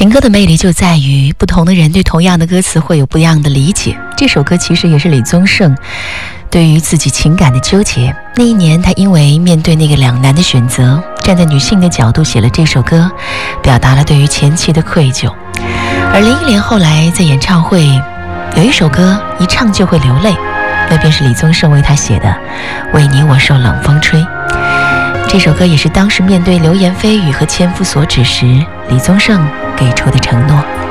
情歌的魅力就在于不同的人对同样的歌词会有不一样的理解。这首歌其实也是李宗盛对于自己情感的纠结。那一年他因为面对那个两难的选择，站在女性的角度写了这首歌，表达了对于前妻的愧疚。而林忆莲后来在演唱会有一首歌一唱就会流泪，那便是李宗盛为他写的《为你我受冷风吹》。这首歌也是当时面对流言蜚语和千夫所指时，李宗盛给出的承诺。